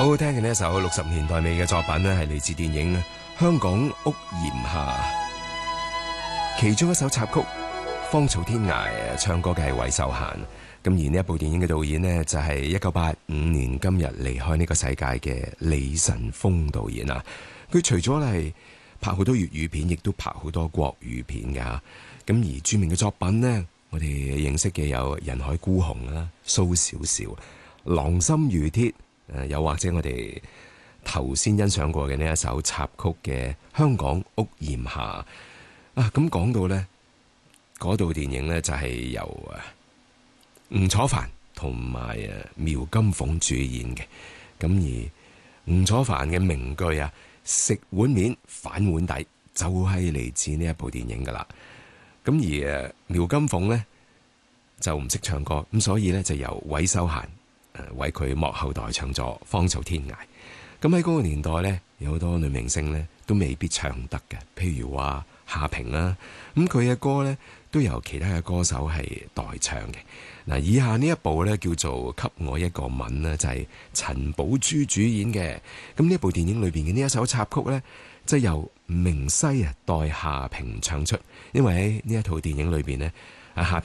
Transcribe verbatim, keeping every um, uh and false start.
好好聽嘅呢一首六十年代尾嘅作品呢，係嚟自電影《香港屋檐下》，其中一首插曲《芳草天涯》，唱歌嘅係韋秀嫻。咁而呢一部電影嘅導演呢，就係一九八五年今日離開呢個世界嘅李晨風導演啊。佢除咗係拍好多粵語片，亦都拍好多國語片㗎。咁而著名嘅作品呢，我哋認識嘅有《人海孤鴻》啦，《蘇小小》、《狼心如鐵》。誒，又或者我哋頭先欣賞過嘅呢一首插曲嘅《香港屋檐下》啊，咁講到呢嗰部電影呢，就係由吳楚帆同埋誒苗金鳳主演嘅。咁而吳楚帆嘅名句啊，食碗面反碗底，就係嚟自呢一部電影噶啦。咁而誒苗金鳳呢，就唔識唱歌，咁所以呢，就由韋秀嫻誒為佢幕後代唱咗《芳草天涯》。咁喺嗰個年代呢，有好多女明星呢都未必唱得嘅，譬如話夏萍啦，咁佢嘅歌呢都由其他嘅歌手係代唱嘅。嗱，以下呢一部呢叫做《給我一個吻》呢，就係陳寶珠主演嘅。咁呢部電影裏邊嘅呢一首插曲呢，就由明西啊代夏萍唱出，因為喺呢一套電影裏邊呢，啊夏